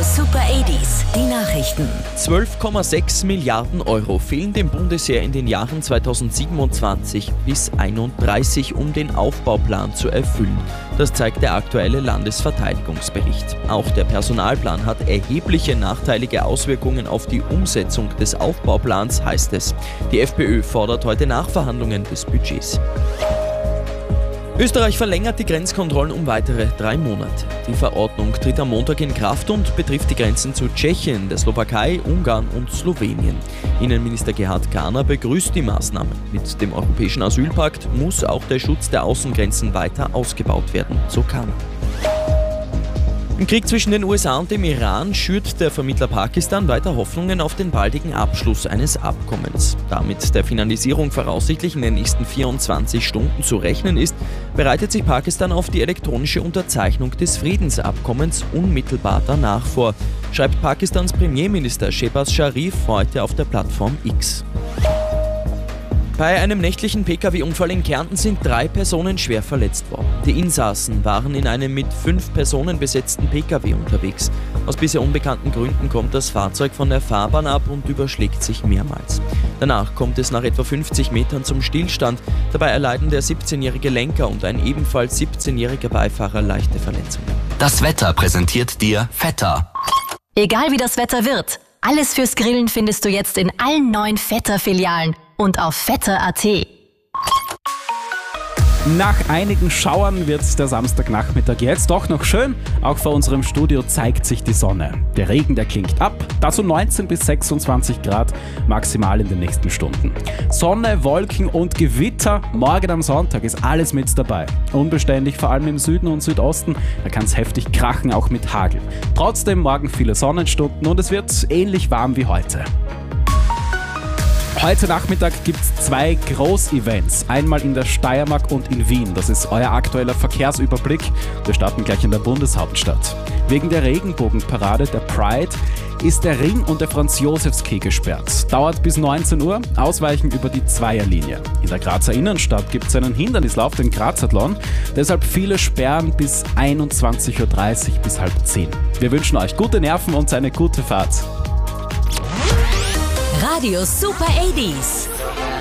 Super 80s, die Nachrichten. 12,6 Milliarden Euro fehlen dem Bundesheer in den Jahren 2027 bis 2031, um den Aufbauplan zu erfüllen. Das zeigt der aktuelle Landesverteidigungsbericht. Auch der Personalplan hat erhebliche nachteilige Auswirkungen auf die Umsetzung des Aufbauplans, heißt es. Die FPÖ fordert heute Nachverhandlungen des Budgets. Österreich verlängert die Grenzkontrollen um weitere 3 Monate. Die Verordnung tritt am Montag in Kraft und betrifft die Grenzen zu Tschechien, der Slowakei, Ungarn und Slowenien. Innenminister Gerhard Kahner begrüßt die Maßnahme. Mit dem Europäischen Asylpakt muss auch der Schutz der Außengrenzen weiter ausgebaut werden, so Kahner. Im Krieg zwischen den USA und dem Iran schürt der Vermittler Pakistan weiter Hoffnungen auf den baldigen Abschluss eines Abkommens. Da mit der Finalisierung voraussichtlich in den nächsten 24 Stunden zu rechnen ist, bereitet sich Pakistan auf die elektronische Unterzeichnung des Friedensabkommens unmittelbar danach vor, schreibt Pakistans Premierminister Shehbaz Sharif heute auf der Plattform X. Bei einem nächtlichen Pkw-Unfall in Kärnten sind 3 Personen schwer verletzt worden. Die Insassen waren in einem mit 5 Personen besetzten Pkw unterwegs. Aus bisher unbekannten Gründen kommt das Fahrzeug von der Fahrbahn ab und überschlägt sich mehrmals. Danach kommt es nach etwa 50 Metern zum Stillstand. Dabei erleiden der 17-jährige Lenker und ein ebenfalls 17-jähriger Beifahrer leichte Verletzungen. Das Wetter präsentiert dir Vetter. Egal wie das Wetter wird, alles fürs Grillen findest du jetzt in allen 9 Vetter-Filialen und auf vetter.at. Nach einigen Schauern wird der Samstagnachmittag jetzt doch noch schön. Auch vor unserem Studio zeigt sich die Sonne. Der Regen, der klingt ab. Dazu 19 bis 26 Grad maximal in den nächsten Stunden. Sonne, Wolken und Gewitter. Morgen am Sonntag ist alles mit dabei. Unbeständig, vor allem im Süden und Südosten. Da kann es heftig krachen, auch mit Hagel. Trotzdem morgen viele Sonnenstunden und es wird ähnlich warm wie heute. Heute Nachmittag gibt es 2 Großevents. Einmal in der Steiermark und in Wien. Das ist euer aktueller Verkehrsüberblick. Wir starten gleich in der Bundeshauptstadt. Wegen der Regenbogenparade, der Pride, ist der Ring und der Franz-Josefs-Quai gesperrt. Dauert bis 19 Uhr, ausweichen über die Zweierlinie. In der Grazer Innenstadt gibt es einen Hindernislauf, den Grazathlon. Deshalb viele sperren bis 21.30 Uhr bis halb 10. Wir wünschen euch gute Nerven und eine gute Fahrt. Radio Super 80s.